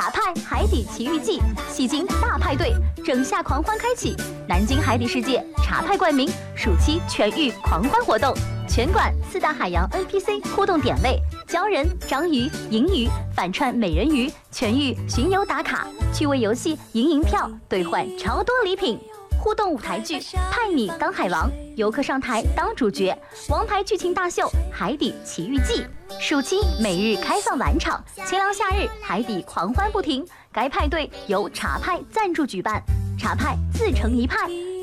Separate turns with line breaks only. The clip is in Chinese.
茶派海底奇遇记戏精大派对，整夏狂欢开启，南京海底世界茶派冠名暑期全域狂欢活动，全馆4大海洋 NPC 互动点位，鲛人、章鱼、银鱼反串美人鱼，全域巡游打卡，趣味游戏赢银票兑换超多礼品。互动舞台剧派你当海王，游客上台当主角，王牌剧情大秀海底奇遇记。暑期每日开放晚场，清凉夏日海底狂欢不停。该派对由茶派赞助举办，茶派自成一派。